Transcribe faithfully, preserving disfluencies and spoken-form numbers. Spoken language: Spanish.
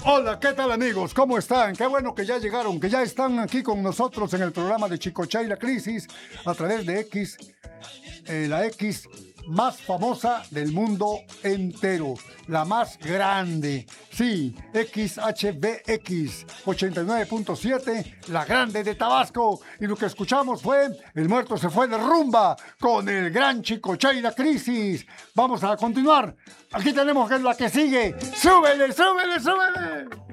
Hola, ¿qué tal amigos? ¿Cómo están? Qué bueno que ya llegaron, que ya están aquí con nosotros en el programa de Chicocha y la Crisis a través de X, eh, la X más famosa del mundo entero, la más grande. Sí, X H B X ochenta y nueve punto siete, la grande de Tabasco. Y lo que escuchamos fue El Muerto se fue de rumba con el gran Chicocha y la Crisis. Vamos a continuar. Aquí tenemos que es la que sigue. ¡Súbele, súbele, súbele!